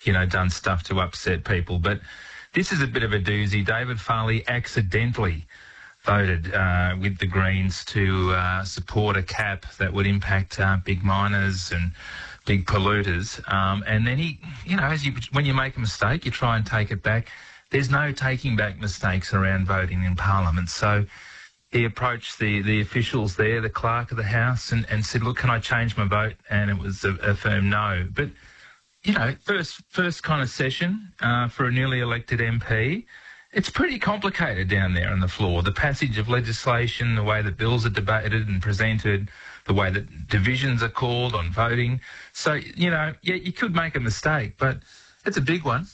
done stuff to upset people. But this is a bit of a doozy. David Farley accidentally voted with the Greens to support a cap that would impact big miners and big polluters. And then he, when you make a mistake, you try and take it back. There's no taking back mistakes around voting in Parliament. So he approached the officials there, the clerk of the House, and said, look, can I change my vote? And it was a firm no. But, first kind of session for a newly elected MP, it's pretty complicated down there on the floor. The passage of legislation, the way that bills are debated and presented, the way that divisions are called on voting. So, you could make a mistake, but it's a big one.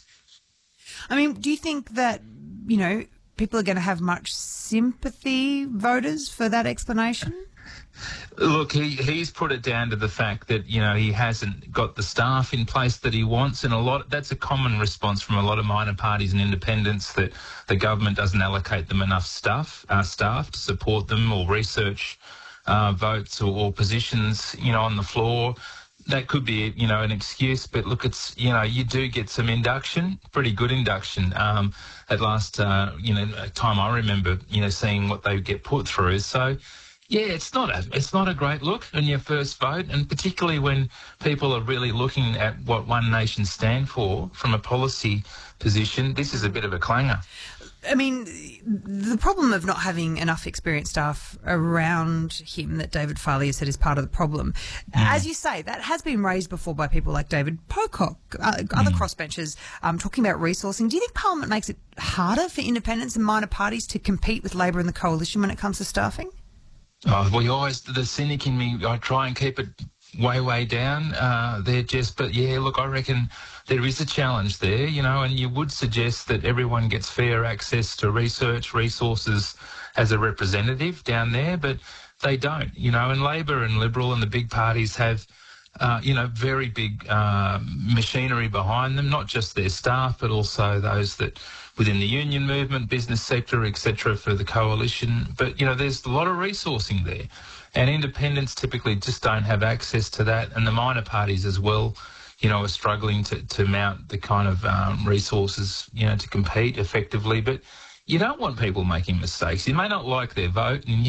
I mean, do you think that, people are going to have much sympathy, voters, for that explanation? Look, he's put it down to the fact that, he hasn't got the staff in place that he wants, and that's a common response from a lot of minor parties and independents, that the government doesn't allocate them enough staff to support them, or research votes or positions, on the floor. That could be, an excuse, but look, it's, you do get some induction, pretty good induction. At last, time I remember, seeing what they get put through. So, yeah, it's not a great look on your first vote, and particularly when people are really looking at what One Nation stand for from a policy position. This is a bit of a clanger. I mean, the problem of not having enough experienced staff around him that David Farley has said is part of the problem. As you say, that has been raised before by people like David Pocock, other crossbenchers, talking about resourcing. Do you think Parliament makes it harder for independents and minor parties to compete with Labor and the Coalition when it comes to staffing? Oh, well, the cynic in me, I try and keep it way down there, Jess. But, yeah, look, I reckon there is a challenge there, and you would suggest that everyone gets fair access to research resources as a representative down there, but they don't, and Labor and Liberal and the big parties have, very big machinery behind them, not just their staff, but also those that within the union movement, business sector, etc., for the coalition. But, there's a lot of resourcing there. And independents typically just don't have access to that, and the minor parties as well, are struggling to mount the kind of resources, to compete effectively. But you don't want people making mistakes. You may not like their vote, and,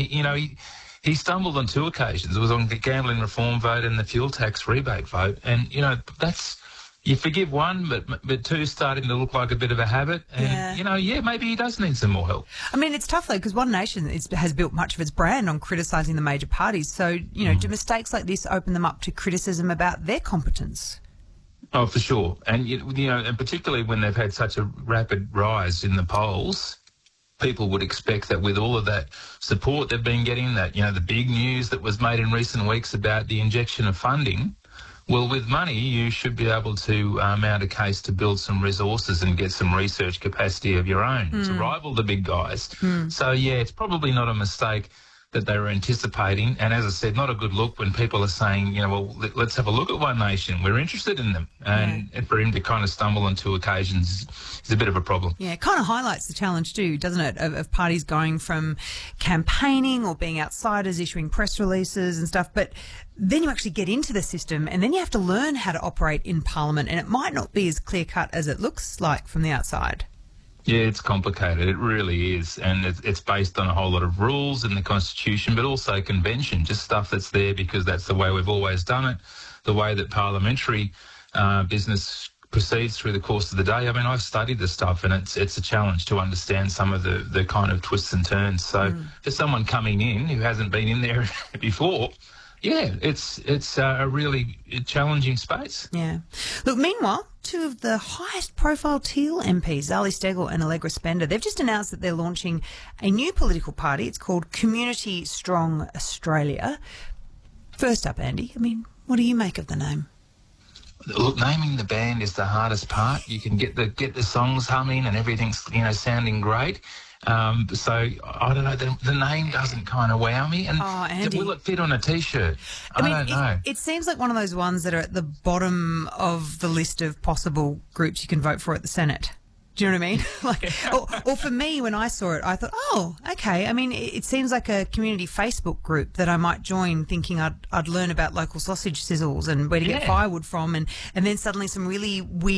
he stumbled on two occasions. It was on the gambling reform vote and the fuel tax rebate vote. And, that's... You forgive one, but two's starting to look like a bit of a habit. And, maybe he does need some more help. I mean, it's tough, though, because One Nation has built much of its brand on criticising the major parties. So, do mistakes like this open them up to criticism about their competence? Oh, for sure. And, and particularly when they've had such a rapid rise in the polls, people would expect that with all of that support they've been getting, that, the big news that was made in recent weeks about the injection of funding, well, with money, you should be able to mount a case to build some resources and get some research capacity of your own to rival the big guys. So, yeah, it's probably not a mistake that they were anticipating. And as I said, not a good look when people are saying, let's have a look at One Nation. We're interested in them. And for him to kind of stumble on two occasions is a bit of a problem. Yeah, it kind of highlights the challenge too, doesn't it, of parties going from campaigning or being outsiders, issuing press releases and stuff, but then you actually get into the system and then you have to learn how to operate in Parliament, and it might not be as clear-cut as it looks like from the outside. Yeah, it's complicated. It really is. And it's based on a whole lot of rules in the Constitution, but also convention, just stuff that's there because that's the way we've always done it, the way that parliamentary business proceeds through the course of the day. I mean, I've studied this stuff, and it's a challenge to understand some of the kind of twists and turns. So for someone coming in who hasn't been in there before, yeah, it's a really challenging space. Yeah. Look, meanwhile, two of the highest profile Teal MPs, Zali Steggall and Allegra Spender, they've just announced that they're launching a new political party. It's called Community Strong Australia. First up, Andy, I mean, what do you make of the name? Look, naming the band is the hardest part. You can get the songs humming and everything's, sounding great. So, I don't know, the name doesn't kind of wow me. And Andy, will it fit on a T-shirt? I don't know. It seems like one of those ones that are at the bottom of the list of possible groups you can vote for at the Senate. Do you know what I mean? or for me, when I saw it, I thought, oh, okay. I mean, it seems like a community Facebook group that I might join, thinking I'd learn about local sausage sizzles and where to get firewood from, and then suddenly some really weird